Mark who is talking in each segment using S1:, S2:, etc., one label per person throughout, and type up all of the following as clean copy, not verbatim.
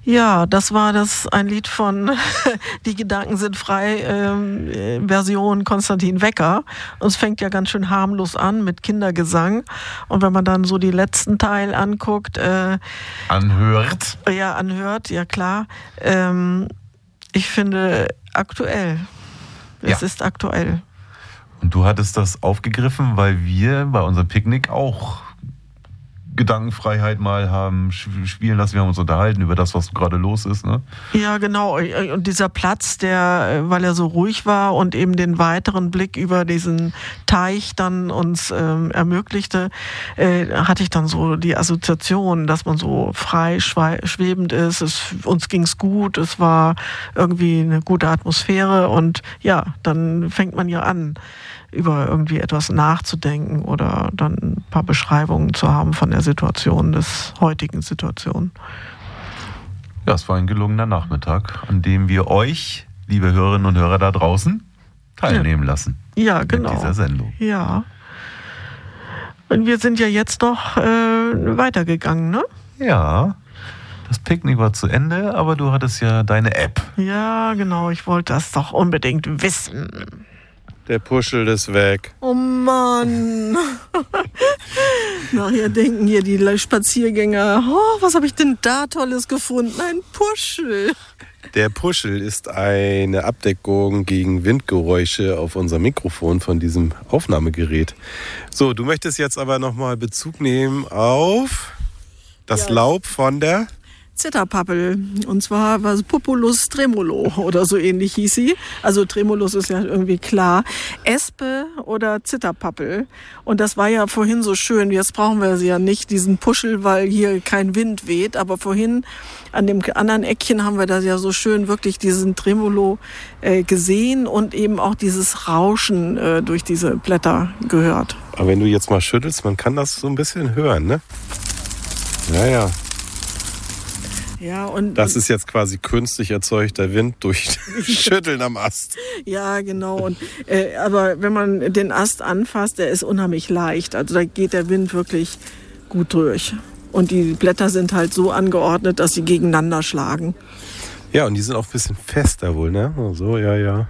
S1: Ja, das war ein Lied von Die Gedanken sind frei, Version Konstantin Wecker. Und es fängt ja ganz schön harmlos an mit Kindergesang. Und wenn man dann so die letzten Teil anguckt...
S2: Anhört,
S1: ja klar. Ich finde aktuell. Es ist aktuell.
S2: Und du hattest das aufgegriffen, weil wir bei unserem Picknick auch Gedankenfreiheit mal haben spielen lassen. Wir haben uns unterhalten über das, was gerade los ist, ne? Ja, genau. Und dieser Platz, weil er so ruhig war und eben den weiteren Blick über diesen Teich dann uns ermöglichte, hatte ich dann so die Assoziation, dass man so frei schwebend ist. Uns ging's gut, es war irgendwie eine gute Atmosphäre und ja, dann fängt man ja an, über irgendwie etwas nachzudenken oder dann ein paar Beschreibungen zu haben von der Situation, des heutigen Situation. Ja, es war ein gelungener Nachmittag, an dem wir euch, liebe Hörerinnen und Hörer da draußen, teilnehmen lassen. Ja, genau. Mit dieser Sendung. Ja. Und wir sind ja jetzt noch weitergegangen, ne? Ja. Das Picknick war zu Ende, aber du hattest ja deine App. Ja, genau. Ich wollte das doch unbedingt wissen.
S3: Der Puschel ist weg.
S1: Oh Mann. Nachher denken hier die Spaziergänger, was habe ich denn da Tolles gefunden? Ein Puschel.
S3: Der Puschel ist eine Abdeckung gegen Windgeräusche auf unserem Mikrofon von diesem Aufnahmegerät. So, du möchtest jetzt aber nochmal Bezug nehmen auf das Laub von der...
S1: Zitterpappel. Und zwar war es Populus tremolo oder so ähnlich hieß sie. Also Tremulus ist ja irgendwie klar. Espe oder Zitterpappel. Und das war ja vorhin so schön. Jetzt brauchen wir sie ja nicht, diesen Puschel, weil hier kein Wind weht. Aber vorhin an dem anderen Eckchen haben wir da ja so schön wirklich diesen Tremolo gesehen und eben auch dieses Rauschen durch diese Blätter gehört.
S3: Aber wenn du jetzt mal schüttelst, man kann das so ein bisschen hören, ne? Ja. Ja, und das ist jetzt quasi künstlich erzeugter Wind durch Schütteln am Ast.
S1: Ja, genau. Und, aber wenn man den Ast anfasst, der ist unheimlich leicht. Also da geht der Wind wirklich gut durch. Und die Blätter sind halt so angeordnet, dass sie gegeneinander schlagen.
S3: Ja, und die sind auch ein bisschen fester wohl, ne? So, ja.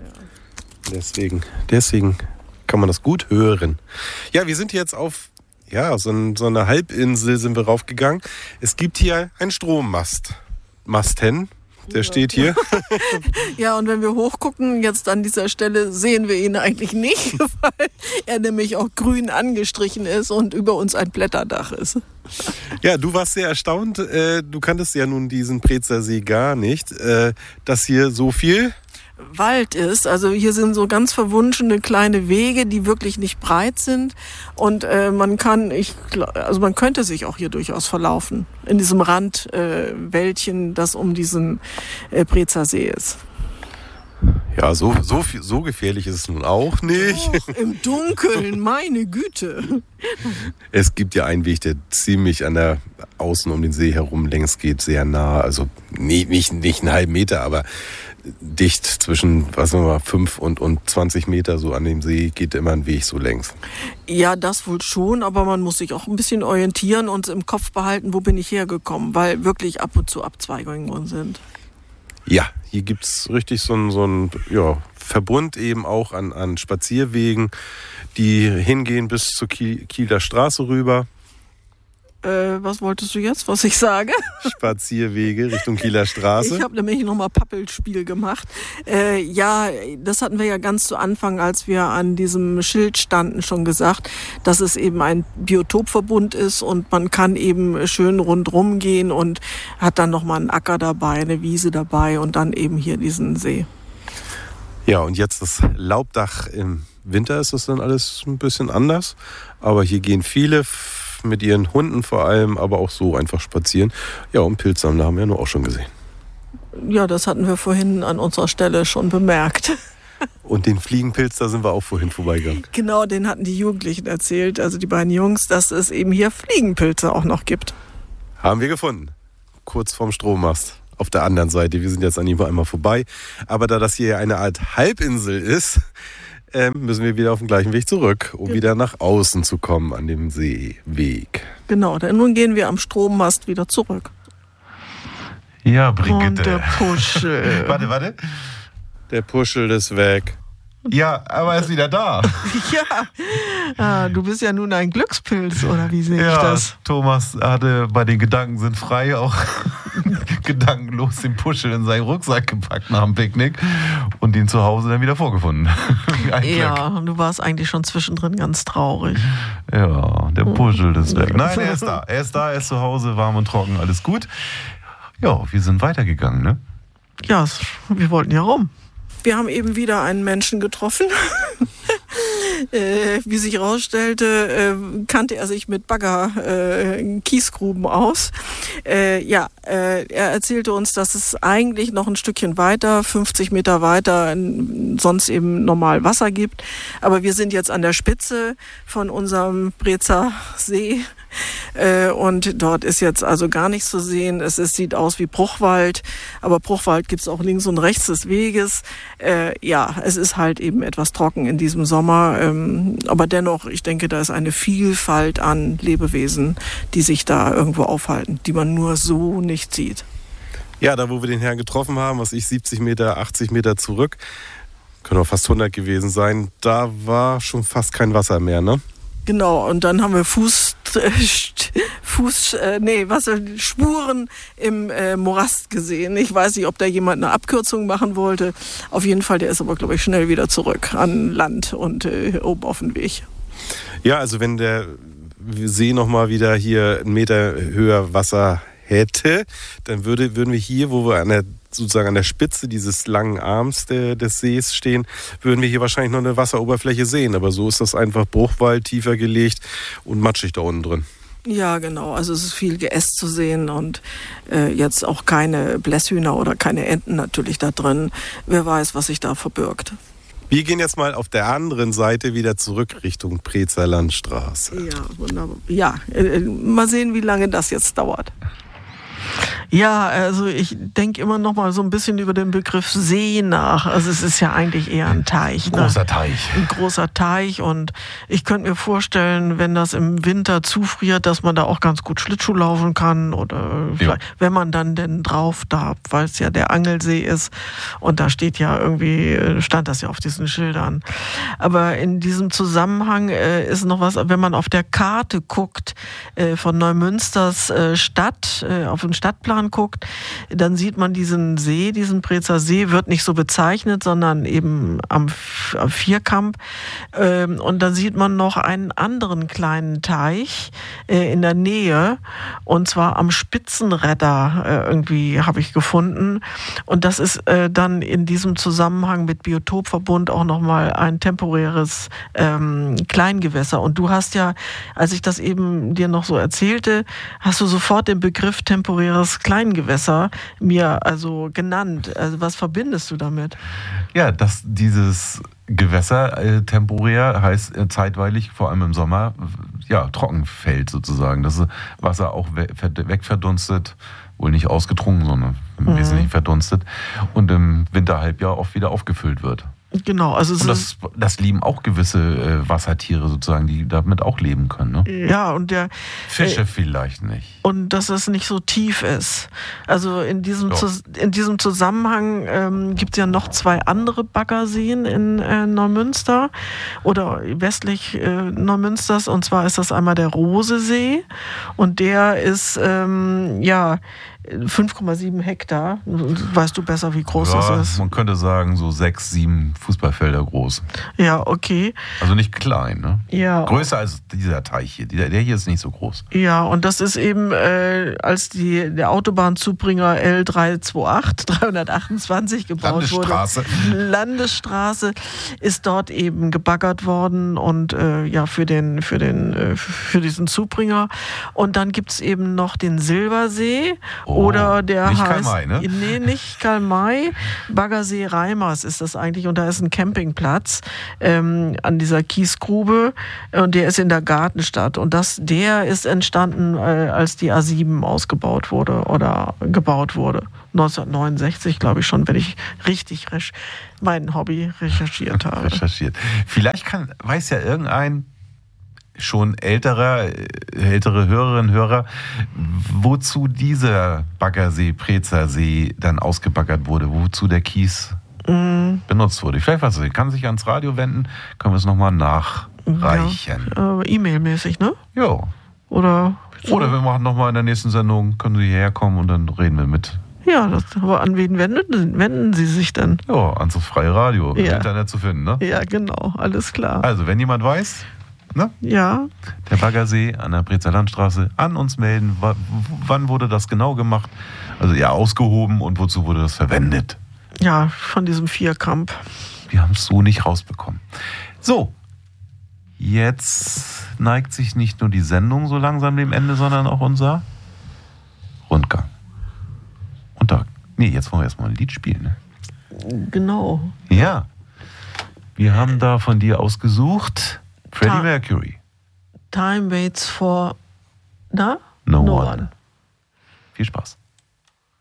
S3: Deswegen kann man das gut hören. Ja, wir sind jetzt auf... Ja, so eine Halbinsel sind wir raufgegangen. Es gibt hier einen Strommast. Masten, der steht hier.
S1: Ja, und wenn wir hochgucken, jetzt an dieser Stelle, sehen wir ihn eigentlich nicht, weil er nämlich auch grün angestrichen ist und über uns ein Blätterdach ist.
S3: Ja, du warst sehr erstaunt. Du kanntest ja nun diesen Preetzer See gar nicht, dass hier so viel...
S1: Wald ist. Also hier sind so ganz verwunschene kleine Wege, die wirklich nicht breit sind und man könnte sich auch hier durchaus verlaufen in diesem Randwäldchen, das um diesen Preetzer See ist.
S3: Ja, so gefährlich ist es nun auch nicht.
S1: Doch, im Dunkeln, meine Güte.
S3: Es gibt ja einen Weg, der ziemlich außen um den See herum längs geht, sehr nah. Also nicht einen halben Meter, aber dicht zwischen, 5 und 20 Meter so an dem See geht immer ein Weg so längs.
S1: Ja, das wohl schon, aber man muss sich auch ein bisschen orientieren und im Kopf behalten, wo bin ich hergekommen, weil wirklich ab und zu Abzweigungen sind.
S3: Ja, hier gibt's richtig so ein Verbund eben auch an Spazierwegen, die hingehen bis zur Kieler Straße rüber.
S1: Was wolltest du jetzt, was ich sage?
S3: Spazierwege Richtung Kieler Straße.
S1: Ich habe nämlich nochmal Pappelspiel gemacht. Ja, das hatten wir ja ganz zu Anfang, als wir an diesem Schild standen, schon gesagt, dass es eben ein Biotopverbund ist und man kann eben schön rundrum gehen und hat dann nochmal einen Acker dabei, eine Wiese dabei und dann eben hier diesen See.
S3: Ja, und jetzt das Laubdach. Im Winter ist das dann alles ein bisschen anders, aber hier gehen viele mit ihren Hunden vor allem, aber auch so einfach spazieren. Ja, und Pilzsammler haben wir ja nur auch schon gesehen.
S1: Ja, das hatten wir vorhin an unserer Stelle schon bemerkt.
S3: Und den Fliegenpilz, da sind wir auch vorhin vorbeigegangen.
S1: Genau, den hatten die Jugendlichen erzählt, also die beiden Jungs, dass es eben hier Fliegenpilze auch noch gibt.
S3: Haben wir gefunden. Kurz vorm Strommast. Auf der anderen Seite. Wir sind jetzt an ihm einmal vorbei. Aber da das hier eine Art Halbinsel ist, müssen wir wieder auf den gleichen Weg zurück, um wieder nach außen zu kommen an dem Seeweg.
S1: Genau, denn nun gehen wir am Strommast wieder zurück.
S2: Ja, Brigitte.
S1: Und der Puschel.
S2: Warte.
S3: Der Puschel ist weg.
S2: Ja, aber er ist wieder da.
S1: Ja, du bist ja nun ein Glückspilz, oder wie sehe ich das?
S2: Thomas hatte bei den Gedanken sind frei auch gedankenlos den Puschel in seinen Rucksack gepackt nach dem Picknick und ihn zu Hause dann wieder vorgefunden.
S1: Ja, und du warst eigentlich schon zwischendrin ganz traurig.
S2: Ja, der Puschel ist weg. Nein, er ist da. Er ist zu Hause, warm und trocken, alles gut. Ja, wir sind weitergegangen, ne?
S1: Ja, wir wollten ja rum. Wir haben eben wieder einen Menschen getroffen. Wie sich herausstellte, kannte er sich mit Kiesgruben aus. Er erzählte uns, dass es eigentlich noch ein Stückchen weiter, 50 Meter weiter, sonst eben normal Wasser gibt. Aber wir sind jetzt an der Spitze von unserem Brezer See. Und dort ist jetzt also gar nichts zu sehen. Es sieht aus wie Bruchwald, aber Bruchwald gibt es auch links und rechts des Weges. Es ist halt eben etwas trocken in diesem Sommer, aber dennoch, ich denke, da ist eine Vielfalt an Lebewesen, die sich da irgendwo aufhalten, die man nur so nicht sieht.
S3: Ja, da wo wir den Herrn getroffen haben, 70 Meter, 80 Meter zurück, können auch fast 100 gewesen sein, da war schon fast kein Wasser mehr, ne?
S1: Genau, und dann haben wir Spuren im Morast gesehen. Ich weiß nicht, ob da jemand eine Abkürzung machen wollte. Auf jeden Fall, der ist aber, glaube ich, schnell wieder zurück an Land und oben auf den Weg. Ja,
S3: also wenn der See nochmal wieder hier 1 Meter höher Wasser hätte, dann würden wir hier, wo wir an der Spitze dieses langen Arms des Sees stehen, würden wir hier wahrscheinlich noch eine Wasseroberfläche sehen. Aber so ist das einfach Bruchwald, tiefer gelegt und matschig da unten drin.
S1: Ja, genau. Also es ist viel Geäst zu sehen und jetzt auch keine Blässhühner oder keine Enten natürlich da drin. Wer weiß, was sich da verbirgt.
S3: Wir gehen jetzt mal auf der anderen Seite wieder zurück Richtung Prezer Landstraße.
S1: Ja, wunderbar. Ja, mal sehen, wie lange das jetzt dauert. Ja, also ich denke immer noch mal so ein bisschen über den Begriff See nach. Also es ist ja eigentlich eher ein Teich.
S2: Ne? Großer Teich.
S1: Ein großer Teich, und ich könnte mir vorstellen, wenn das im Winter zufriert, dass man da auch ganz gut Schlittschuh laufen kann, oder wenn man dann denn drauf darf, weil es ja der Angelsee ist und da stand das ja auf diesen Schildern. Aber in diesem Zusammenhang ist noch was, wenn man auf der Karte guckt von Neumünsters Stadt, auf den Stadtplan guckt, dann sieht man diesen See, diesen Prezer See, wird nicht so bezeichnet, sondern eben am Vierkamp. Und dann sieht man noch einen anderen kleinen Teich in der Nähe, und zwar am Spitzenredder irgendwie habe ich gefunden. Und das ist dann in diesem Zusammenhang mit Biotopverbund auch nochmal ein temporäres Kleingewässer. Und du hast ja, als ich das eben dir noch so erzählte, hast du sofort den Begriff temporäres Kleingewässer mir also genannt. Also was verbindest du damit?
S2: Ja, dass dieses Gewässer temporär heißt zeitweilig, vor allem im Sommer, trocken fällt sozusagen. Dass das Wasser auch wegverdunstet, wohl nicht ausgetrunken, sondern wesentlich verdunstet, und im Winterhalbjahr auch wieder aufgefüllt wird.
S1: Genau, also
S2: das lieben auch gewisse Wassertiere sozusagen, die damit auch leben können. Ne?
S1: Ja, und
S2: Fische vielleicht nicht.
S1: Und dass es nicht so tief ist. Also in diesem Zusammenhang gibt es ja noch 2 andere Baggerseen in Neumünster oder westlich Neumünsters. Und zwar ist das einmal der Rosesee, und der ist 5,7 Hektar. Weißt du besser, wie groß das ist?
S2: Man könnte sagen, so 6, 7 Fußballfelder groß.
S1: Ja, okay.
S2: Also nicht klein, ne?
S1: Ja.
S2: Größer als dieser Teich hier. Der hier ist nicht so groß.
S1: Ja, und das ist eben, als der Autobahnzubringer L328 gebaut wurde. Landesstraße ist dort eben gebaggert worden, und für diesen Zubringer. Und dann gibt es eben noch den Silbersee. Oder der
S2: nicht
S1: heißt...
S2: Karl-May, ne?
S1: Nee, nicht Karl-May. Baggersee Reimers ist das eigentlich. Und da ist ein Campingplatz an dieser Kiesgrube. Und der ist in der Gartenstadt. Und der ist entstanden, als die A7 ausgebaut wurde oder gebaut wurde. 1969, glaube ich schon, wenn ich richtig mein Hobby recherchiert habe.
S2: Vielleicht weiß ja irgendein schon ältere Hörerinnen und Hörer, wozu dieser Baggersee, Prezersee dann ausgebaggert wurde, wozu der Kies benutzt wurde. Vielleicht was, kann sich ans Radio wenden, können wir es nochmal nachreichen.
S1: Ja, E-Mail-mäßig, ne?
S2: Ja.
S1: Oder
S2: wir machen nochmal in der nächsten Sendung, können Sie hierher kommen und dann reden wir mit.
S1: Ja, aber an wen wenden Sie sich denn?
S2: Ja, ans freie Radio, im Internet zu finden, ne?
S1: Ja, genau, alles klar.
S2: Also, wenn jemand weiß, ne?
S1: Ja.
S2: Der Baggersee an der Prezer Landstraße, an uns melden. Wann wurde das genau gemacht? Also ausgehoben und wozu wurde das verwendet?
S1: Ja, von diesem Vierkamp.
S2: Wir haben es so nicht rausbekommen. So, jetzt neigt sich nicht nur die Sendung so langsam dem Ende, sondern auch unser Rundgang. Und jetzt wollen wir erstmal ein Lied spielen. Ne?
S1: Genau.
S2: Ja. Wir haben da von dir ausgesucht Freddie Mercury.
S1: Time waits for...
S2: No one. Viel Spaß.